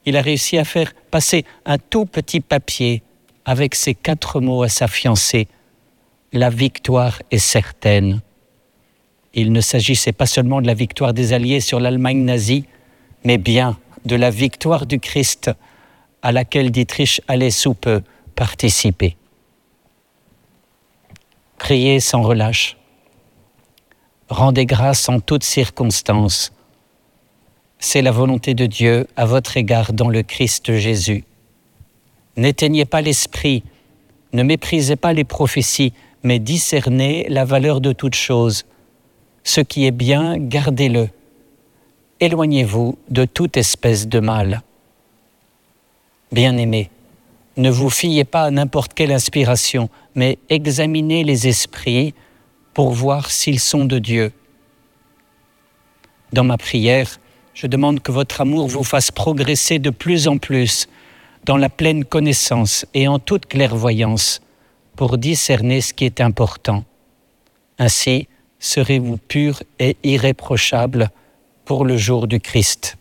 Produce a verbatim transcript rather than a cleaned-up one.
il a réussi à faire passer un tout petit papier avec ces quatre mots à sa fiancée. La victoire est certaine. Il ne s'agissait pas seulement de la victoire des Alliés sur l'Allemagne nazie, mais bien de la victoire du Christ à laquelle Dietrich allait sous peu participer. Priez sans relâche. Rendez grâce en toutes circonstances. C'est la volonté de Dieu à votre égard dans le Christ Jésus. N'éteignez pas l'esprit, ne méprisez pas les prophéties, mais discernez la valeur de toute chose. Ce qui est bien, gardez-le. Éloignez-vous de toute espèce de mal. Bien-aimés, ne vous fiez pas à n'importe quelle inspiration, mais examinez les esprits pour voir s'ils sont de Dieu. Dans ma prière, je demande que votre amour vous fasse progresser de plus en plus dans la pleine connaissance et en toute clairvoyance pour discerner ce qui est important. Ainsi, serez-vous purs et irréprochables pour le jour du Christ.